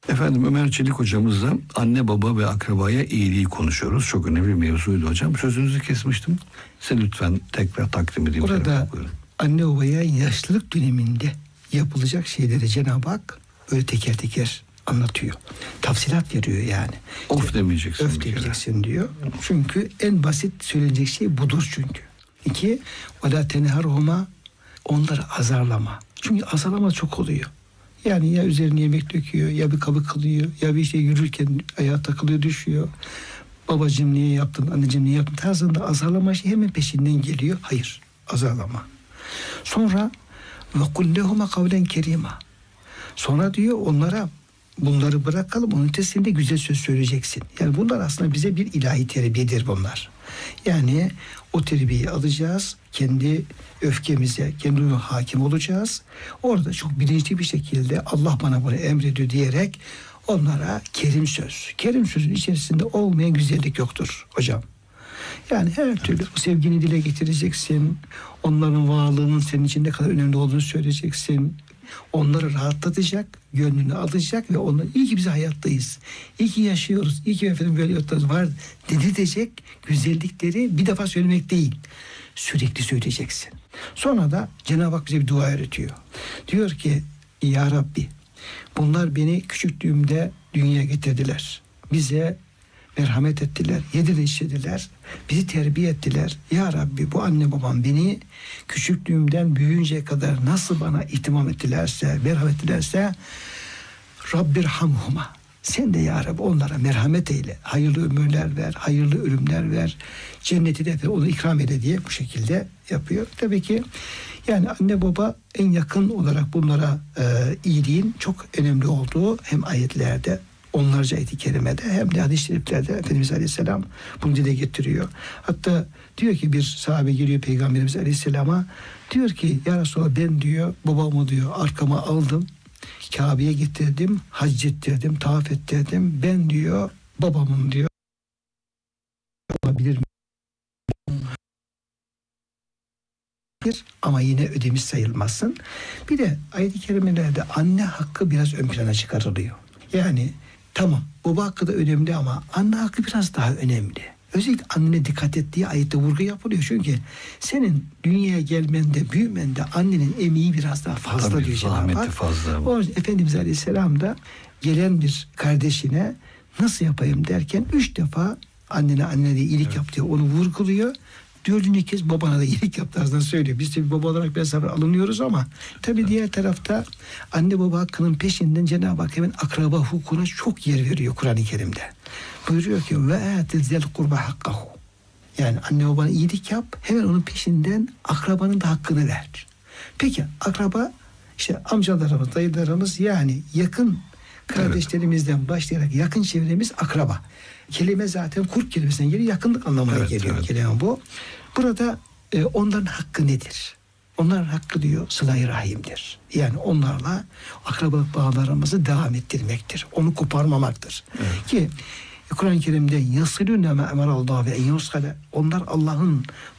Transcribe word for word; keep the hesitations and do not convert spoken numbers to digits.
Efendim Ömer Çelik hocamızla anne baba ve akrabaya iyiliği konuşuyoruz. Çok önemli bir mevzuydu hocam. Sözünüzü kesmiştim. Size lütfen tekrar takdim edeyim. Orada anne babaya yaşlılık döneminde yapılacak şeyleri Cenab-ı Hak öyle teker teker anlatıyor. Tafsilat veriyor yani. Of işte, demeyeceksin. Öf demeyeceksin diyor. Çünkü en basit söylenecek şey budur çünkü. İki, وَلَا تَنْهَرْهُمَا onları azarlama. Çünkü azarlama çok oluyor. Yani ya üzerine yemek döküyor, ya bir kabı kılıyor, ya bir şey yürürken ayağa takılıyor, düşüyor. Babacığım niye yaptın, anneciğim niye yaptın tarzında azarlama şey hemen peşinden geliyor. Hayır, azarlama. Sonra وَقُلْ لَهُمَا قَوْلًا كَرِيمًا sonra diyor onlara bunları bırakalım, onun ötesinde güzel söz söyleyeceksin. Yani bunlar aslında bize bir ilahi terbiyedir bunlar. Yani o terbiyeyi alacağız, kendi öfkemize, kendi hakim olacağız. Orada çok bilinçli bir şekilde Allah bana bunu emrediyor diyerek onlara kerim söz. Kerim sözün içerisinde olmayan güzellik yoktur hocam. Yani her türlü o sevgini dile getireceksin. Onların varlığının senin için ne kadar önemli olduğunu söyleyeceksin. Onları rahatlatacak, gönlünü alacak ve onlara iyi ki biz hayattayız. İyi ki yaşıyoruz. İyi ki efendim böyle hayatımız var dedirtecek güzellikleri bir defa söylemek değil. Sürekli söyleyeceksin. Sonra da Cenab-ı Hak bize bir dua öğretiyor. Diyor ki Ya Rabbi bunlar beni küçüklüğümde dünyaya getirdiler. Bize merhamet ettiler, yediler içirdiler, bizi terbiye ettiler. Ya Rabbi bu anne babam beni küçüklüğümden büyüyünceye kadar nasıl bana ihtimam ettilerse, merhamet ettilerse Rabbirhamhuma. Sen de ya Rabbi onlara merhamet eyle. Hayırlı ömürler ver, hayırlı ölümler ver. Cenneti de onu ikram eyle diye bu şekilde yapıyor. Tabii ki yani anne baba en yakın olarak bunlara e, iyiliğin çok önemli olduğu hem ayetlerde onlarca ayet-i kerimede hem de hadis-i şeriflerde Efendimiz Aleyhisselam bunu dile getiriyor. Hatta diyor ki bir sahabe geliyor Peygamberimiz Aleyhisselam'a diyor ki ya Resulallah ben diyor babamı diyor arkama aldım. Kabe'ye getirdim, hac ettirdim, tavaf ettirdim. Ben diyor babamın diyor olabilir mi? Ama yine ödemiş sayılmasın. Bir de ayet-i kerimelerde anne hakkı biraz ön plana çıkarılıyor. Yani tamam baba hakkı da önemli ama anne hakkı biraz daha önemli. Özellikle annene dikkat ettiği ayette vurgu yapılıyor. Çünkü senin dünyaya gelmende, büyümende annenin emeği biraz daha fazla tabii, diyor zahmeti Cenab-ı Hak. fazla. O Efendimiz Aleyhisselam da gelen bir kardeşine nasıl yapayım derken üç defa annene annene de iyilik evet. yap diyor. Onu vurguluyor. Dördüncü kez babana da iyilik yap tarzında söylüyor. Biz de bir baba olarak biraz sonra alınıyoruz ama tabii diğer tarafta anne baba hakkının peşinden Cenab-ı Hak hemen akraba hukukuna çok yer veriyor Kur'an-ı Kerim'de. Buyuruyor ki ve atizel kurba hakkahu. Yani anne babana iyilik yap, hemen onun peşinden akrabanın da hakkını ver. Peki akraba işte amcalarımız, dayılarımız yani yakın kardeşlerimizden evet. başlayarak yakın çevremiz akraba. Kelime zaten kurp kelimesinden geliyor, yakınlık anlamına evet, geliyor evet. kelime bu. Burada e, onların hakkı nedir? Onların hakkı diyor sıla-i rahimdir. Yani onlarla akrabalık bağlarımızı devam ettirmektir. Onu koparmamaktır. Evet. Ki Kur'an-ı Kerim'de yasılûne me emerallahu ve en yuskale onlar Allah'ın